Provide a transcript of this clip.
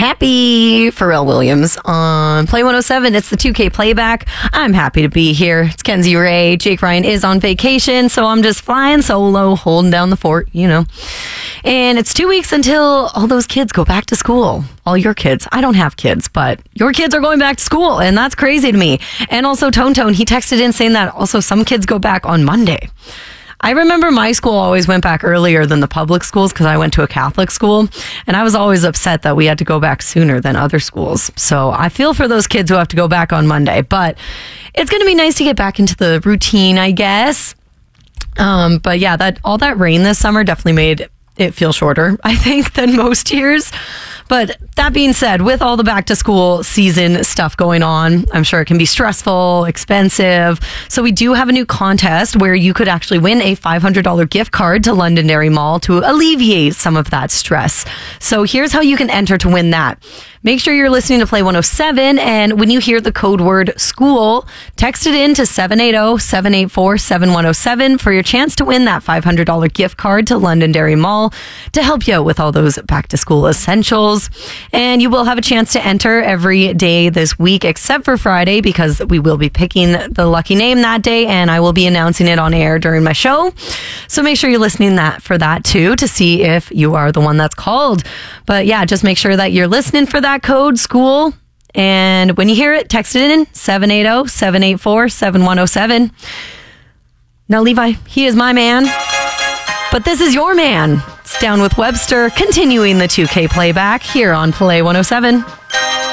Happy Pharrell Williams on Play 107. It's the 2K playback. I'm happy to be here. It's Kenzie Ray. Jake Ryan is on vacation, so I'm just flying solo, holding down the fort, And it's 2 weeks until all those kids go back to school. All your kids. I don't have kids, but your kids are going back to school, and that's crazy to me. And also Tone, he texted in saying that also some kids go back on Monday. I remember my school always went back earlier than the public schools because I went to a Catholic school, and I was always upset that we had to go back sooner than other schools. So I feel for those kids who have to go back on Monday, but it's going to be nice to get back into the routine, I guess. But yeah, all that rain this summer definitely made it feel shorter, I think, than most years. But that being said, with all the back to school season stuff going on, I'm sure it can be stressful, expensive. So we do have a new contest where you could actually win a $500 gift card to Londonderry Mall to alleviate some of that stress. So here's how you can enter to win that. Make sure you're listening to Play 107, and when you hear the code word school, text it in to 780-784-7107 for your chance to win that $500 gift card to Londonderry Mall to help you out with all those back to school essentials. And you will have a chance to enter every day this week except for Friday, because we will be picking the lucky name that day, and I will be announcing it on air during my show. So make sure you're listening for that too, to see if you are the one that's called. But yeah, just make sure that you're listening for that code school, and when you hear it, text it in 780-784-7107. Now Levi, he is my man, but this is your man. It's Down with Webster, continuing the 2K playback here on Play 107.